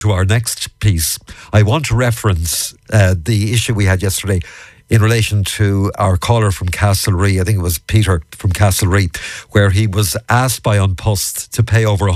to our next piece, I want to reference the issue we had yesterday in relation to our caller from Castlerea. I think it was Peter from Castlerea, where he was asked by An Post to pay over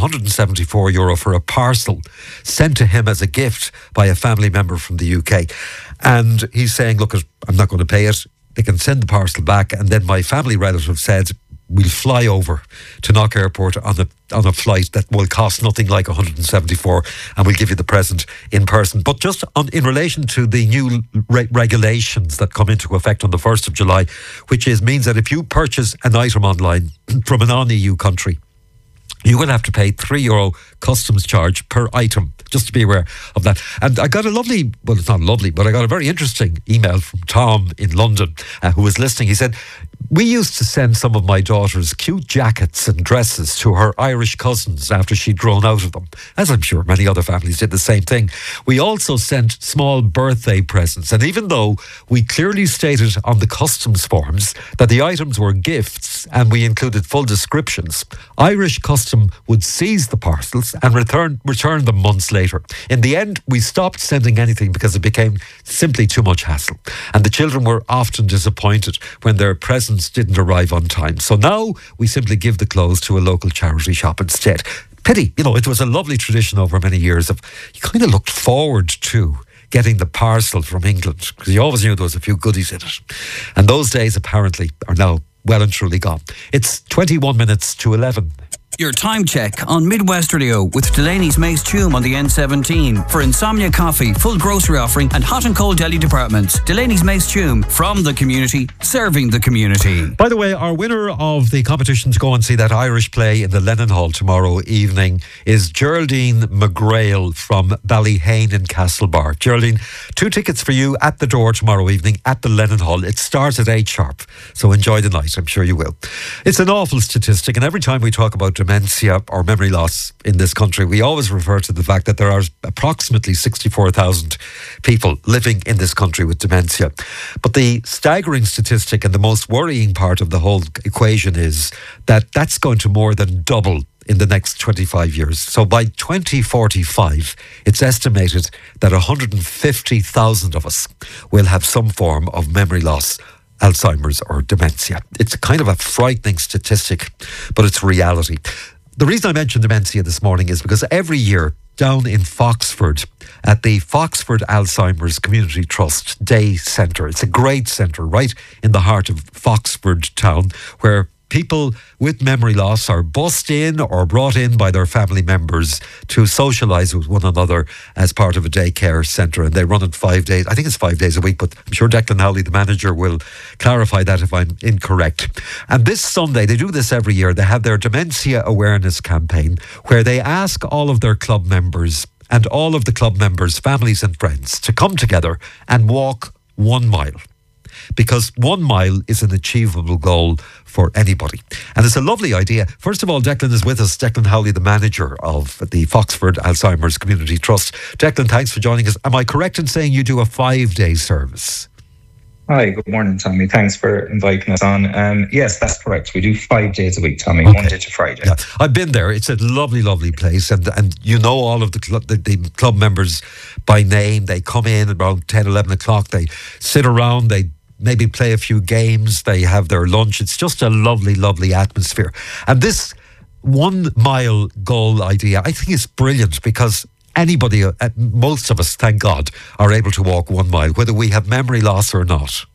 €174 for a parcel sent to him as a gift by a family member from the UK. And he's saying, look, I'm not going to pay it. They can send the parcel back. And then my family relative said, we'll fly over to Knock Airport on a flight that will cost nothing like 174, and we'll give you the present in person. But just in relation to the new regulations that come into effect on the 1st of July, which means that if you purchase an item online from a non-EU country, you will have to pay €3 customs charge per item, just to be aware of that. And I got a lovely, well, it's not lovely, but I got a very interesting email from Tom in London who was listening. He said, we used to send some of my daughter's cute jackets and dresses to her Irish cousins after she'd grown out of them, as I'm sure many other families did the same thing. We also sent small birthday presents, and even though we clearly stated on the customs forms that the items were gifts and we included full descriptions, Irish custom would seize the parcels and return them months later. In the end, we stopped sending anything because it became simply too much hassle, and the children were often disappointed when their presents didn't arrive on time. So now we simply give the clothes to a local charity shop instead. Pity, it was a lovely tradition over many years of, you kind of looked forward to getting the parcel from England because you always knew there was a few goodies in it. And those days apparently are now well and truly gone. It's 21 minutes to 11. Your time check on Midwest Radio with Delaney's Mace Tume on the N17 for Insomnia Coffee, full grocery offering and hot and cold deli departments. Delaney's Mace Tume, from the community, serving the community. By the way, our winner of the competition to go and see that Irish play in the Lennon Hall tomorrow evening is Geraldine McGrail from Ballyhane in Castlebar. Geraldine, 2 tickets for you at the door tomorrow evening at the Lennon Hall. It starts at 8 sharp, so enjoy the night, I'm sure you will. It's an awful statistic, and every time we talk about dementia or memory loss in this country, we always refer to the fact that there are approximately 64,000 people living in this country with dementia. But the staggering statistic and the most worrying part of the whole equation is that that's going to more than double in the next 25 years. So by 2045, it's estimated that 150,000 of us will have some form of memory loss, Alzheimer's or dementia. It's kind of a frightening statistic, but it's reality. The reason I mentioned dementia this morning is because every year down in Foxford at the Foxford Alzheimer's Community Trust Day Centre, it's a great centre right in the heart of Foxford town, where people with memory loss are bussed in or brought in by their family members to socialise with one another as part of a daycare centre, and they run it 5 days. I think it's 5 days a week, but I'm sure Declan Howley, the manager, will clarify that if I'm incorrect. And this Sunday, they do this every year, they have their Dementia Awareness Campaign, where they ask all of their club members and all of the club members' families and friends to come together and walk 1 mile. Because 1 mile is an achievable goal for anybody. And it's a lovely idea. First of all, Declan is with us, Declan Howley, the manager of the Foxford Alzheimer's Community Trust. Declan, thanks for joining us. Am I correct in saying you do a 5-day service? Hi, good morning, Tommy. Thanks for inviting us on. Yes, that's correct. We do 5 days a week, Tommy, Monday to Friday. Yeah. I've been there. It's a lovely, lovely place. And you know all of the club members by name. They come in around 10, 11 o'clock. They sit around. They maybe play a few games. They have their lunch. It's just a lovely, lovely atmosphere. And this 1 mile goal idea, I think is brilliant because anybody, most of us, thank God, are able to walk 1 mile, whether we have memory loss or not.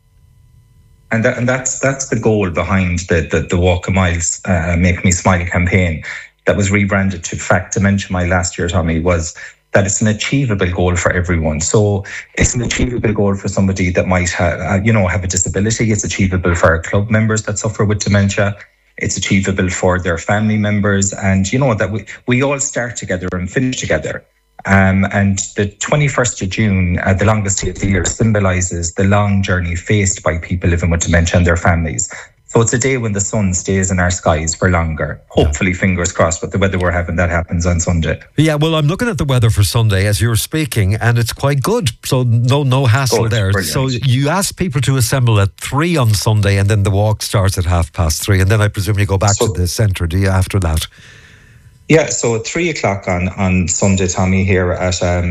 And that's the goal behind the Walk a Miles Make Me Smile campaign that was rebranded to Fact Dementia Mile last year, Tommy, was that it's an achievable goal for everyone. So it's an achievable goal for somebody that might have a disability. It's achievable for our club members that suffer with dementia. It's achievable for their family members. And, that we all start together and finish together. And the 21st of June, the longest day of the year, symbolises the long journey faced by people living with dementia and their families. So it's a day when the sun stays in our skies for longer. Hopefully, fingers crossed, with the weather we're having, that happens on Sunday. Yeah, well, I'm looking at the weather for Sunday as you're speaking, and it's quite good. So no hassle there. Brilliant. So you ask people to assemble at 3 on Sunday, and then the walk starts at 3:30. And then I presume you go back to the centre, do you, after that? Yeah, so at 3 o'clock on Sunday, Tommy, here at